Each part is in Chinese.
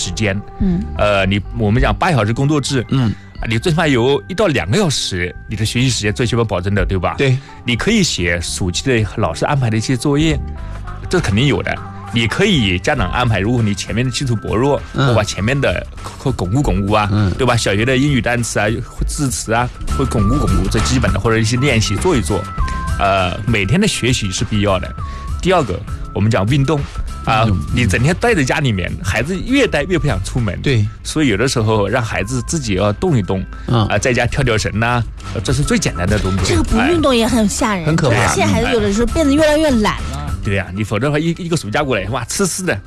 时间，我们讲8小时工作制，你最起码有1到2个小时，你的学习时间最起码保证的，对吧？ 对，你可以写暑期的老师安排的一些作业，这肯定有的。你可以家长安排，如果你前面的基础薄弱，我把前面的巩固啊，对吧？小学的英语单词啊、字词啊，会巩固这基本的或者一些练习做一做。每天的学习是必要的。第二个，我们讲运动你整天待在家里面，孩子越待越不想出门。 对， 所以有的时候让孩子自己要动一动，在家跳跳绳呐，这是最简单的动作。 这个不运动也很吓人， 很可怕。 现在孩子有的时候变得越来越懒了。 对呀，你否则的话一个暑假过来，哇，吃屎的，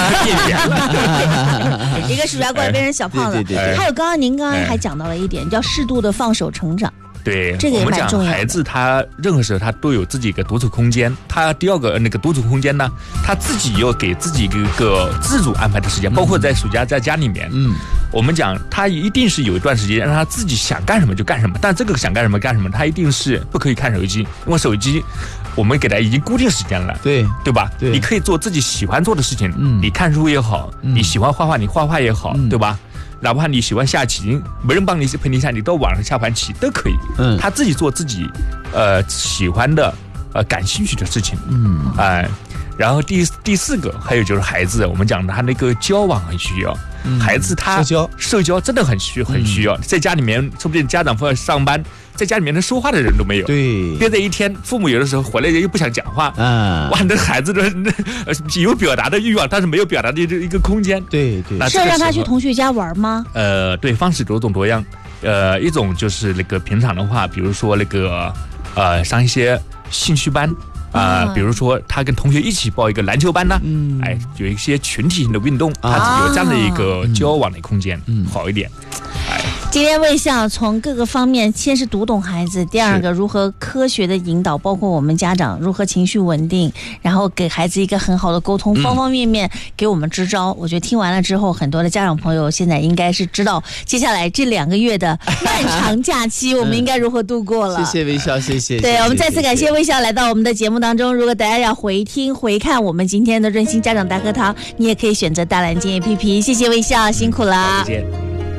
一个暑假过来变成小胖子。 对。 还有您刚刚还讲到了一点，叫适度的放手成长。 对， 这个也蛮重要的。 我们讲孩子他任何时候他都有自己一个独处空间，他第二个那个独处空间呢，他自己要给自己一个自主安排的时间，包括在暑假在家里面，我们讲他一定是有一段时间让他自己想干什么就干什么，但这个想干什么干什么，他一定是不可以看手机，因为手机我们给他已经固定时间了，对吧？对，你可以做自己喜欢做的事情，你看书也好，你喜欢画画，你画画也好，对吧？哪怕你喜欢下棋，没人帮你陪你下，你到网上下盘棋都可以。他自己做自己喜欢的感兴趣的事情。然后第四个还有就是孩子，我们讲他那个交往很需要。孩子他社交真的很需要，在家里面说不定家长父母上班，在家里面连说话的人都没有，对，憋着一天，父母有的时候回来又不想讲话，哇，那孩子的有表达的欲望，但是没有表达的一个空间，对， 是要让他去同学家玩吗？ 对，方式多种多样，一种就是那个平常的话，比如说那个上一些兴趣班。比如说他跟同学一起报一个篮球班呢，有一些群体性的运动，他有这样的一个交往的空间，好一点。 今天卫校从各个方面，先是读懂孩子，第二个如何科学的引导，包括我们家长如何情绪稳定，然后给孩子一个很好的沟通，方方面面给我们支招。我觉得听完了之后，很多的家长朋友现在应该是知道接下来这2个月的漫长假期我们应该如何度过了。 谢谢卫校，谢谢。 对，我们再次感谢卫校来到我们的节目当中。如果大家要回听回看我们今天的润心家长大课堂，你也可以选择大蓝鲸 APP。谢谢卫校，辛苦了。 再见。